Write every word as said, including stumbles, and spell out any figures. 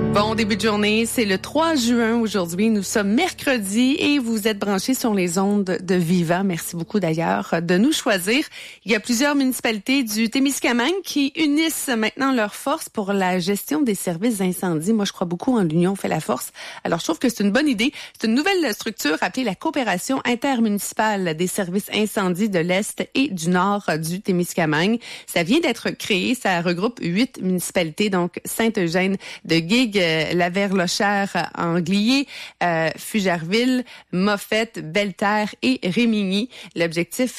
Bon début de journée, c'est le trois juin aujourd'hui. Nous sommes mercredi et vous êtes branchés sur les ondes de Viva. Merci beaucoup d'ailleurs de nous choisir. Il y a plusieurs municipalités du Témiscamingue qui unissent maintenant leurs forces pour la gestion des services d'incendie. Moi, je crois beaucoup en l'union fait la force. Alors, je trouve que c'est une bonne idée. C'est une nouvelle structure appelée la Coopération intermunicipale des services incendie de l'Est et du Nord du Témiscamingue. Ça vient d'être créé. Ça regroupe huit municipalités, donc Saint-Eugène de Guigues, Laverlochère, Anglier, euh, Fugerville, Moffett, Belle-Terre et Rémigny. L'objectif